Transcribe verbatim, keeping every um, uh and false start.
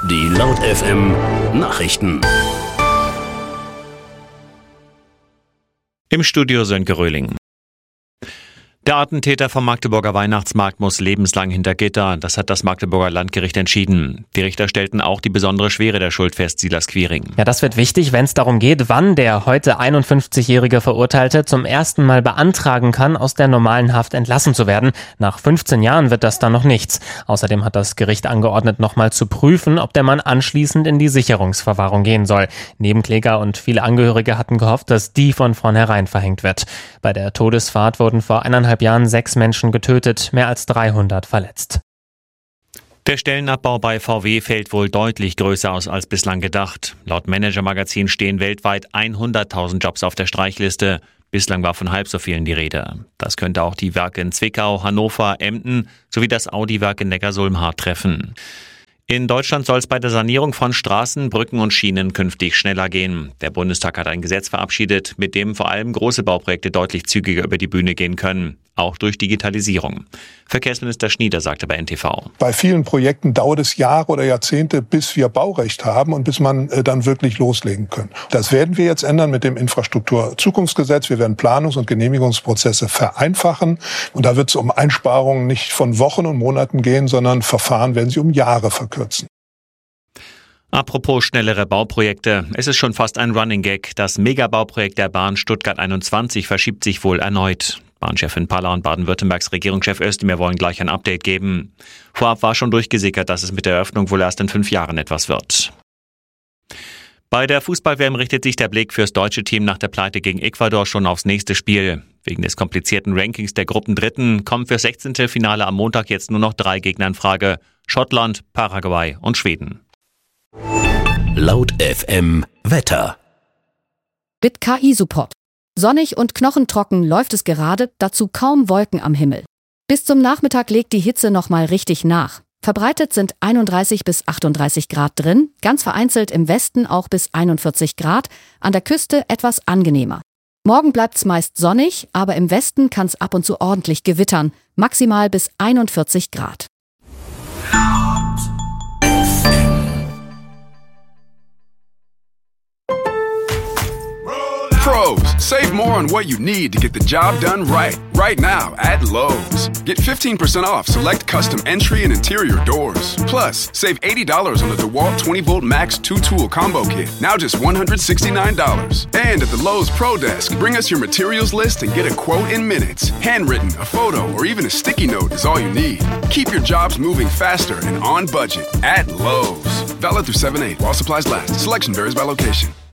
Die Laut F M Nachrichten. Im Studio Sönke Röhling. Der Attentäter vom Magdeburger Weihnachtsmarkt muss lebenslang hinter Gitter. Das hat das Magdeburger Landgericht entschieden. Die Richter stellten auch die besondere Schwere der Schuld fest, Silas Quiring. Ja, das wird wichtig, wenn es darum geht, wann der heute einundfünfzigjährige Verurteilte zum ersten Mal beantragen kann, aus der normalen Haft entlassen zu werden. Nach fünfzehn Jahren wird das dann noch nichts. Außerdem hat das Gericht angeordnet, nochmal zu prüfen, ob der Mann anschließend in die Sicherungsverwahrung gehen soll. Nebenkläger und viele Angehörige hatten gehofft, dass die von vornherein verhängt wird. Bei der Todesfahrt wurden vor eineinhalb Jahren sechs Menschen getötet, mehr als dreihundert verletzt. Der Stellenabbau bei V W fällt wohl deutlich größer aus als bislang gedacht. Laut Manager-Magazin stehen weltweit hunderttausend Jobs auf der Streichliste. Bislang war von halb so vielen die Rede. Das könnte auch die Werke in Zwickau, Hannover, Emden sowie das Audi-Werk in Neckarsulm-Hart treffen. In Deutschland soll es bei der Sanierung von Straßen, Brücken und Schienen künftig schneller gehen. Der Bundestag hat ein Gesetz verabschiedet, mit dem vor allem große Bauprojekte deutlich zügiger über die Bühne gehen können. Auch durch Digitalisierung. Verkehrsminister Schnieder sagte bei N T V. Bei vielen Projekten dauert es Jahre oder Jahrzehnte, bis wir Baurecht haben und bis man äh, dann wirklich loslegen können. Das werden wir jetzt ändern mit dem Infrastrukturzukunftsgesetz. Wir werden Planungs- und Genehmigungsprozesse vereinfachen. Und da wird es um Einsparungen nicht von Wochen und Monaten gehen, sondern Verfahren werden sich um Jahre verkürzen. Apropos schnellere Bauprojekte. Es ist schon fast ein Running Gag. Das Megabauprojekt der Bahn Stuttgart einundzwanzig verschiebt sich wohl erneut. Bahnchefin Paller und Baden-Württembergs Regierungschef Özdemir wollen gleich ein Update geben. Vorab war schon durchgesickert, dass es mit der Eröffnung wohl erst in fünf Jahren etwas wird. Bei der Fußball-W M richtet sich der Blick fürs deutsche Team nach der Pleite gegen Ecuador schon aufs nächste Spiel. Wegen des komplizierten Rankings der Gruppendritten kommen fürs sechzehnte Finale am Montag jetzt nur noch drei Gegner in Frage: Schottland, Paraguay und Schweden. Laut F M Wetter. Mit K I-Support. Sonnig und knochentrocken läuft es gerade, dazu kaum Wolken am Himmel. Bis zum Nachmittag legt die Hitze nochmal richtig nach. Verbreitet sind einunddreißig bis achtunddreißig Grad drin, ganz vereinzelt im Westen auch bis einundvierzig Grad, an der Küste etwas angenehmer. Morgen bleibt's meist sonnig, aber im Westen kann's ab und zu ordentlich gewittern, maximal bis einundvierzig Grad. Pros, save more on what you need to get the job done right. Right now at Lowe's. Get fifteen percent off select custom entry and interior doors. Plus, save eighty dollars on the DeWalt twenty volt Max two tool combo kit. Now just one hundred sixty-nine dollars. And at the Lowe's Pro Desk, bring us your materials list and get a quote in minutes. Handwritten, a photo, or even a sticky note is all you need. Keep your jobs moving faster and on budget at Lowe's. Valid through seven eight while supplies last. Selection varies by location.